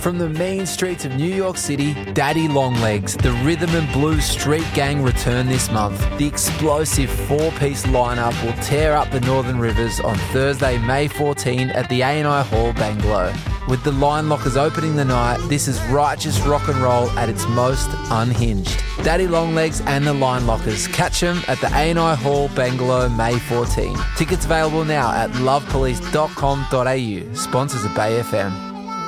From the mean streets of New York City, Daddy Longlegs, the rhythm and blues street gang return this month. The explosive four-piece lineup will tear up the Northern Rivers on Thursday, May 14 at the A&I Hall, Bangalow. With the Line Lockers opening the night, this is righteous rock and roll at its most unhinged. Daddy Longlegs and the Line Lockers. Catch them at the A&I Hall, Bangalow, May 14. Tickets available now at lovepolice.com.au. Sponsors of Bay FM.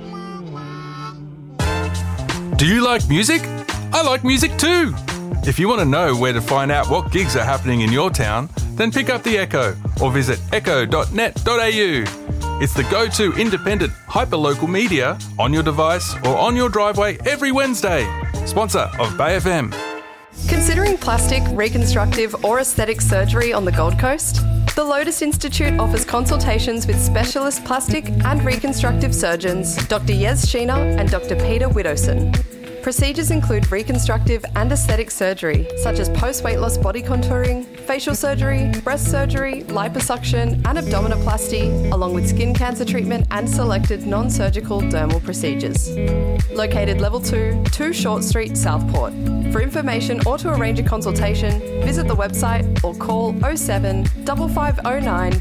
Do you like music? I like music too. If you want to know where to find out what gigs are happening in your town, then pick up the Echo or visit echo.net.au. It's the go-to independent hyperlocal media on your device or on your driveway every Wednesday. Sponsor of Bay FM. Considering plastic, reconstructive or aesthetic surgery on the Gold Coast? The Lotus Institute offers consultations with specialist plastic and reconstructive surgeons, Dr. Yez Sheena and Dr. Peter Widowson. Procedures include reconstructive and aesthetic surgery, such as post-weight loss body contouring, facial surgery, breast surgery, liposuction and abdominoplasty, along with skin cancer treatment and selected non-surgical dermal procedures. Located Level 2, 2 Short Street, Southport. For information or to arrange a consultation, visit the website or call 07 5509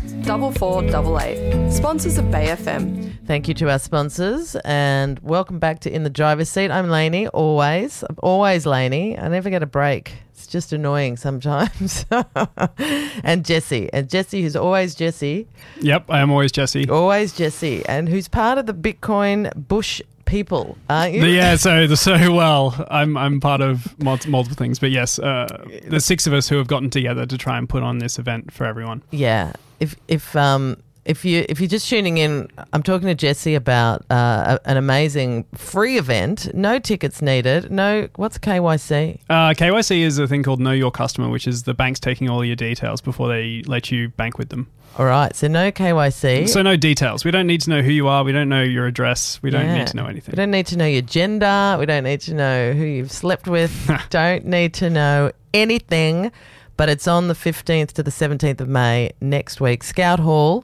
4488. Sponsors of Bay FM. Thank you to our sponsors and welcome back to In the Driver's Seat. I'm Lainey, always. I'm always Lainey. I never get a break. It's just annoying sometimes. And Jesse. And Jesse, who's always Jesse. Yep, I am always Jesse. Always Jesse. And who's part of the Bitcoin Bush people, aren't you? Yeah, so well, I'm part of multiple things. But yes, there's 6 of us who have gotten together to try and put on this event for everyone. Yeah. If you're just tuning in, I'm talking to Jesse about an amazing free event. No tickets needed. What's KYC? KYC is a thing called Know Your Customer, which is the banks taking all your details before they let you bank with them. All right, so no KYC. So no details. We don't need to know who you are. We don't know your address. We don't need to know anything. We don't need to know your gender. We don't need to know who you've slept with. Don't need to know anything. But it's on the 15th to the 17th of May next week. Scout Hall,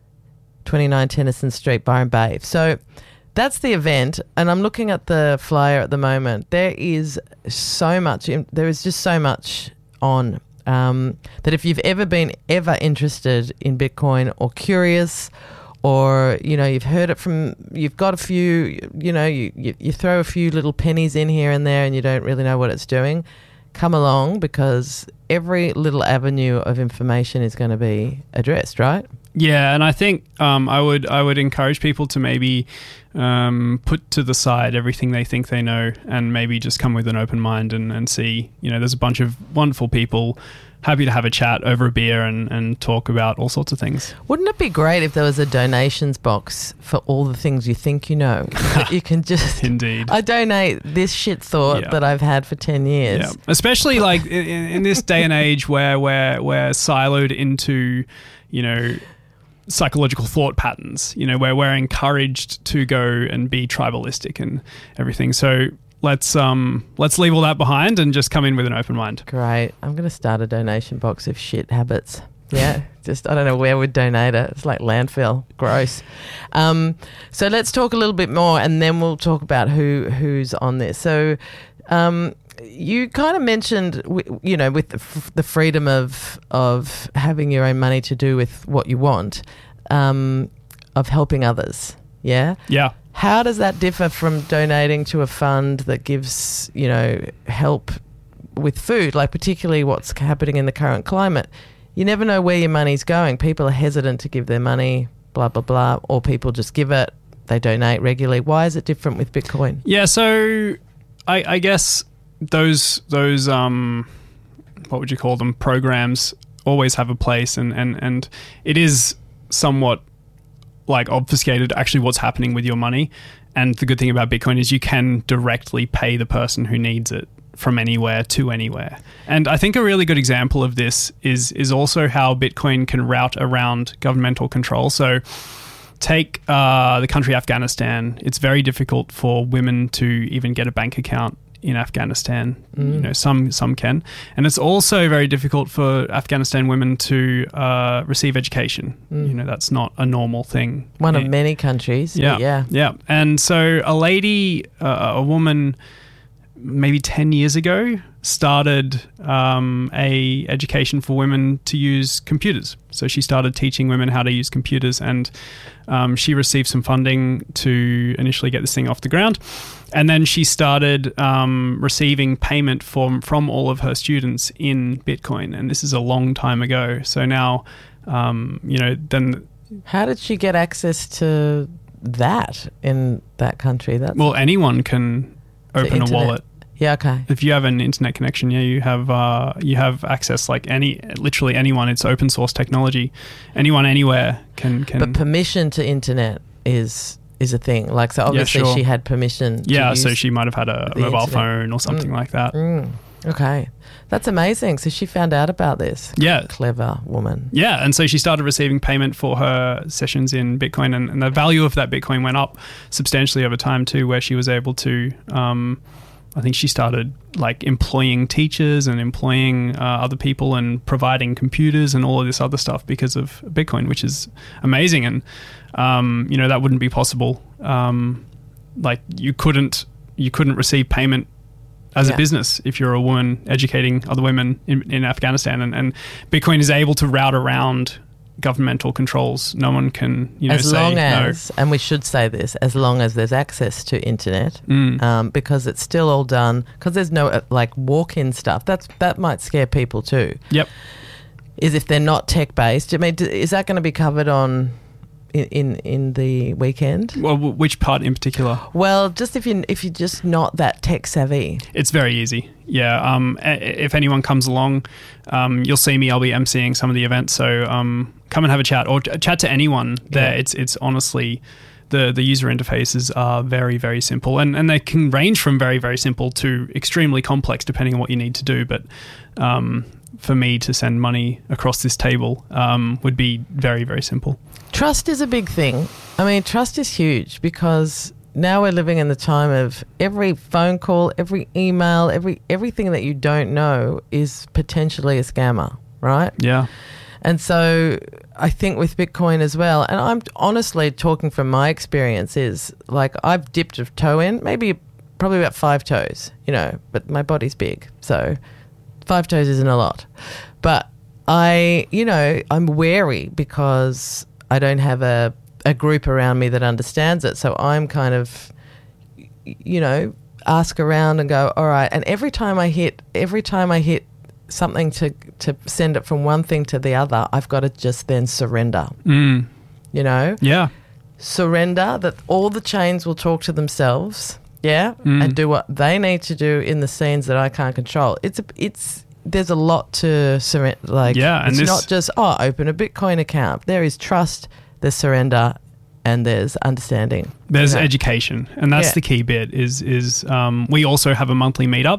29 Tennyson Street, Byron Bay. So that's the event, and I'm looking at the flyer at the moment. There is so much. There is just so much on that if you've ever been interested in Bitcoin or curious, or you've heard it from, you've got a few, you throw a few little pennies in here and there, and you don't really know what it's doing. Come along, because every little avenue of information is going to be addressed, right? Yeah, and I think I would encourage people to maybe put to the side everything they think they know and maybe just come with an open mind and see, there's a bunch of wonderful people happy to have a chat over a beer and talk about all sorts of things. Wouldn't it be great if there was a donations box for all the things you think you know? You can just... Indeed. I donate this shit thought that I've had for 10 years. Yeah. Especially like in this day and age where we're siloed into, psychological thought patterns, where we're encouraged to go and be tribalistic and everything. So let's leave all that behind and just come in with an open mind. Great. I'm going to start a donation box of shit habits. Yeah. Just, I don't know where we'd donate it. It's like landfill. Gross. So let's talk a little bit more, and then we'll talk about who's on this. So, you kind of mentioned, with the freedom of having your own money to do with what you want, of helping others. Yeah? Yeah. How does that differ from donating to a fund that gives, help with food, like particularly what's happening in the current climate? You never know where your money's going. People are hesitant to give their money, blah, blah, blah, or people just give it, they donate regularly. Why is it different with Bitcoin? Yeah, so I guess those what would you call them, programs always have a place, and it is somewhat like obfuscated actually what's happening with your money. And the good thing about Bitcoin is you can directly pay the person who needs it from anywhere to anywhere. And I think a really good example of this is also how Bitcoin can route around governmental control. So take the country Afghanistan. It's very difficult for women to even get a bank account in Afghanistan. You know, some can, and it's also very difficult for Afghanistan women to receive education. You know, that's not a normal thing. One of many countries. Yeah. And so a woman, maybe 10 years ago, started a education for women to use computers. So she started teaching women how to use computers, and she received some funding to initially get this thing off the ground. And then she started receiving payment from all of her students in Bitcoin. And this is a long time ago. So now, you know, then... How did she get access to that in that country? Well, anyone can open a wallet. Yeah, okay. If you have an internet connection, you have access like literally anyone. It's open source technology. Anyone, anywhere can. But permission to internet is a thing. Like, so obviously she had permission. Yeah, so she might have had a mobile phone or something like that. Okay. That's amazing. So she found out about this. Yeah. Clever woman. Yeah, and so she started receiving payment for her sessions in Bitcoin, and the value of that Bitcoin went up substantially over time too, where she was able to... I think she started like employing teachers and employing other people and providing computers and all of this other stuff because of Bitcoin, which is amazing. And, you know, that wouldn't be possible. Like you couldn't receive payment as a business if you're a woman educating other women in Afghanistan. And Bitcoin is able to route around governmental controls. No one can, you know, as say long as, no. And we should say this, as long as there's access to internet, because it's still all done, because there's no like walk-in stuff. That might scare people too. Yep. Is if they're not tech-based. I mean, is that going to be covered on in the weekend? Well, which part in particular? Well, just if you're just not that tech savvy. It's very easy. Yeah. If anyone comes along, you'll see me. I'll be emceeing some of the events. So come and have a chat or chat to anyone there. Yeah. It's honestly, the user interfaces are very, very simple, and they can range from very, very simple to extremely complex depending on what you need to do. But for me to send money across this table would be very, very simple. Trust is a big thing. I mean, trust is huge because now we're living in the time of every phone call, every email, everything that you don't know is potentially a scammer, right? Yeah. And so I think with Bitcoin as well, and I'm honestly talking from my experience, is like I've dipped a toe in, probably about 5 toes, you know, but my body's big, so 5 toes isn't a lot. But I'm wary because I don't have a group around me that understands it. So I'm kind of, you know, ask around and go, all right. And every time I hit something to send it from one thing to the other, I've got to just then surrender. You know? Yeah. Surrender that all the chains will talk to themselves, and do what they need to do in the scenes that I can't control. There's a lot to surrender. Like, and it's not just, open a Bitcoin account. There is trust, there's surrender, and there's understanding. There's education, and that's the key bit. Is we also have a monthly meetup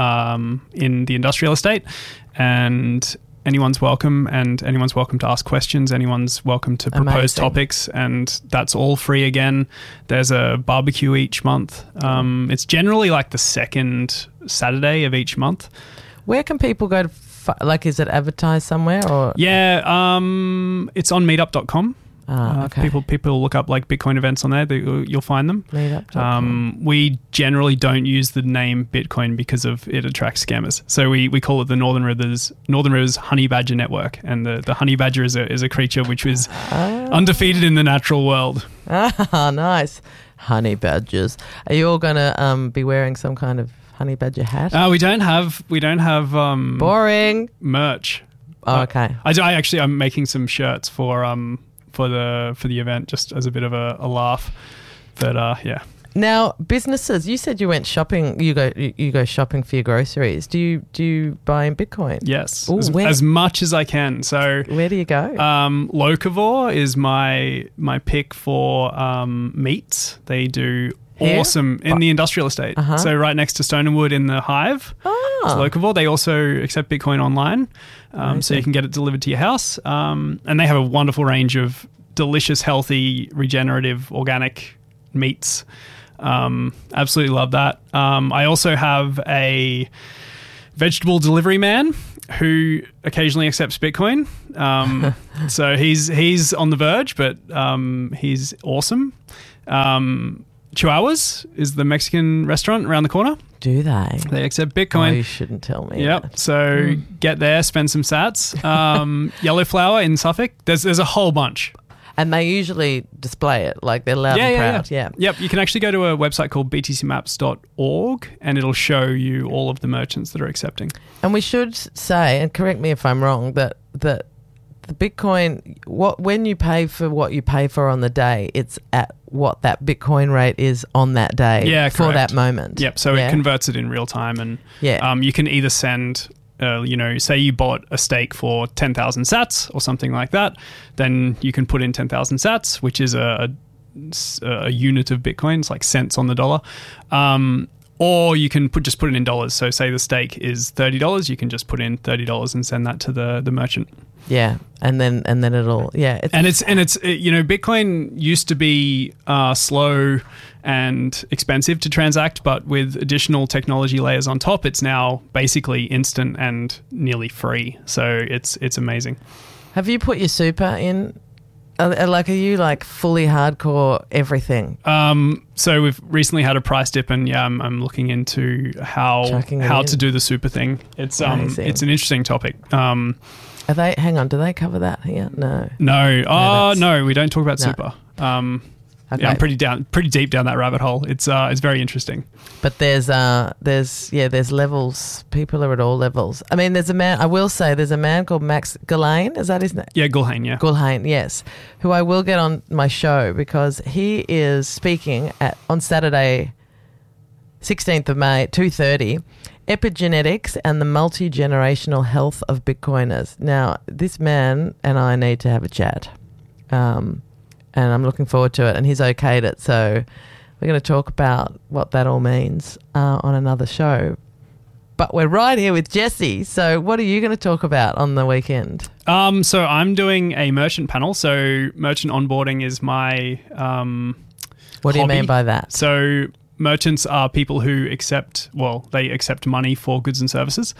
in the industrial estate, and anyone's welcome, to ask questions. Anyone's welcome to propose topics, and that's all free again. There's a barbecue each month. It's generally like the second Saturday of each month. Where can people go to, is it advertised somewhere? Or yeah, it's on meetup.com. Okay. People look up like Bitcoin events on there, you'll find them. Meetup.com. We generally don't use the name Bitcoin because of it attracts scammers. So we call it the Northern Rivers Honey Badger Network, and the honey badger is a creature which was undefeated in the natural world. Nice. Honey badgers. Are you all going to be wearing some kind of honey badger hat? We don't have boring merch. Okay. I'm making some shirts for the event just as a bit of a laugh. But yeah. Now, businesses, you said you went shopping. You go shopping for your groceries. Do you buy in Bitcoin? Yes, as much as I can. So where do you go? Locavore is my pick for meats. They do awesome in the industrial estate. So right next to Stone and Wood in the Hive. It's Locavore. They also accept Bitcoin online, so you can get it delivered to your house. And they have a wonderful range of delicious, healthy, regenerative, organic meats. Absolutely love that. I also have a vegetable delivery man who occasionally accepts Bitcoin. So he's on the verge, but he's awesome. Chihuahuas is the Mexican restaurant around the corner. Do they? They accept Bitcoin. Oh, you shouldn't tell me. Yep. that. So get there, spend some sats. Yellow Flower in Suffolk. There's a whole bunch. And they usually display it, like they're loud and proud. Yeah. Yep. You can actually go to a website called btcmaps.org and it'll show you all of the merchants that are accepting. And we should say, and correct me if I'm wrong, that the Bitcoin, when you pay for what you pay for on the day, it's at what that Bitcoin rate is on that day for correct. that moment. Yep. So it converts it in real time, and you can either send, say you bought a stake for 10,000 sats or something like that, then you can put in 10,000 sats, which is a unit of Bitcoin. It's like cents on the dollar. Or you can just put it in dollars. So say the stake is $30, you can just put in $30 and send that to the merchant. Yeah, and then it'll Bitcoin used to be slow and expensive to transact, but with additional technology layers on top, it's now basically instant and nearly free. So it's amazing. Have you put your super in? Are you like fully hardcore everything? So we've recently had a price dip, and I'm looking into how to do the super thing. It's it's an interesting topic. Do they cover that here? No. No, we don't talk about super. Okay. Yeah, I'm pretty deep down that rabbit hole. It's very interesting. But there's levels. People are at all levels. I mean, there's a man called Max Gullane. Is that his name? Yeah, Gullane, yeah. Gullane, yes. Who I will get on my show because he is speaking on Saturday, 16th of May, 2:30, Epigenetics and the Multi-Generational Health of Bitcoiners. Now, this man and I need to have a chat. And I'm looking forward to it, and he's okayed it. So we're going to talk about what that all means on another show. But we're right here with Jesse. So what are you going to talk about on the weekend? So I'm doing a merchant panel. So merchant onboarding is my What do you mean by that? So merchants are people who accept money for goods and services.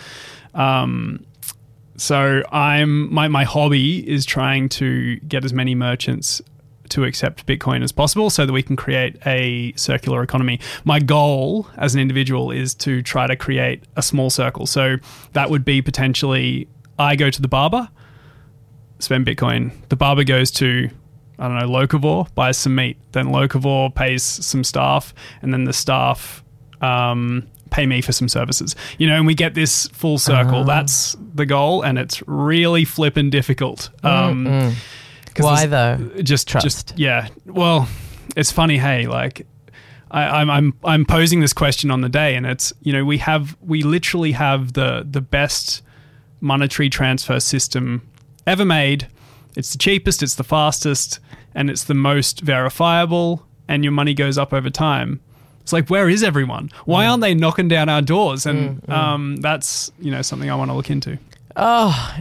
So my hobby is trying to get as many merchants to accept Bitcoin as possible so that we can create a circular economy. My goal as an individual is to try to create a small circle. So that would be potentially I go to the barber, spend Bitcoin. The barber goes to, Locavore, buys some meat. Then Locavore pays some staff, and then the staff pay me for some services. And we get this full circle. That's the goal, and it's really flippin' difficult. Why though? Just trust. Well, it's funny. Hey, like I'm posing this question on the day, and it's we literally have the best monetary transfer system ever made. It's the cheapest, it's the fastest, and it's the most verifiable. And your money goes up over time. It's like, where is everyone? Why aren't they knocking down our doors? And that's something I want to look into. Oh,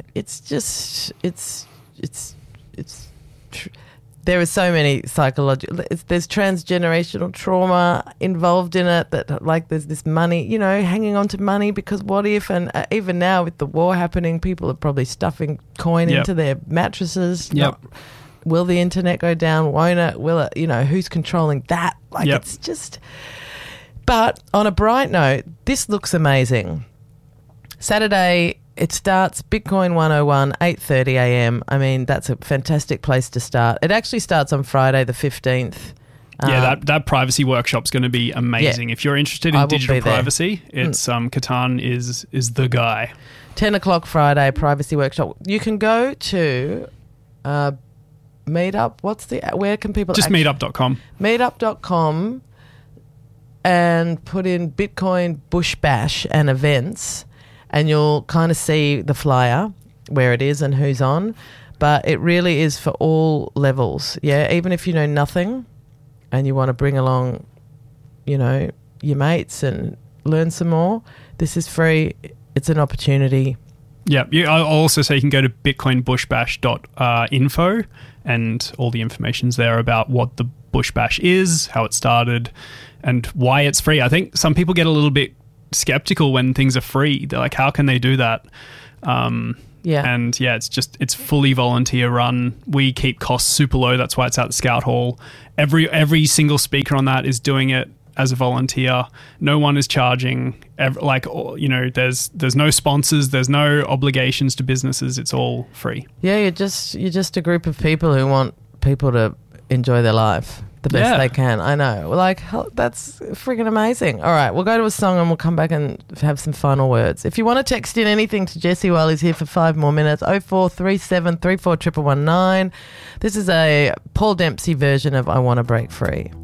there are so many psychological. There's transgenerational trauma involved in it. That there's this money, hanging on to money because what if? And even now with the war happening, people are probably stuffing coin into their mattresses. Yep. Will the internet go down? Won't it? Will it? Who's controlling that? It's just. But on a bright note, this looks amazing. Saturday. It starts Bitcoin 101, 8:30 a.m. I mean, that's a fantastic place to start. It actually starts on Friday the 15th. That privacy workshop's going to be amazing. If you're interested in digital privacy, it's Catan is the guy. 10 o'clock Friday, privacy workshop. You can go to Meetup. Where can people... Just meetup.com. Meetup.com and put in Bitcoin Bush Bash and events, and you'll kind of see the flyer, where it is and who's on. But it really is for all levels. Yeah, even if you know nothing and you want to bring along, your mates and learn some more, this is free. It's an opportunity. Yeah, I'll also say you can go to bitcoinbushbash.info and all the information's there about what the Bush Bash is, how it started, and why it's free. I think some people get a little bit skeptical when things are free. They're like, how can they do that? And it's fully volunteer run. We keep costs super low. That's why it's at the Scout Hall. Every single speaker on that is doing it as a volunteer. No one is charging. There's no sponsors. There's no obligations to businesses. It's all free. Yeah, you're just a group of people who want people to enjoy their life the best they can. I know. Like, that's freaking amazing. All right, we'll go to a song and we'll come back and have some final words. If you want to text in anything to Jesse while he's here for 5 more minutes, 0437 34 119. This is a Paul Dempsey version of I Want to Break Free.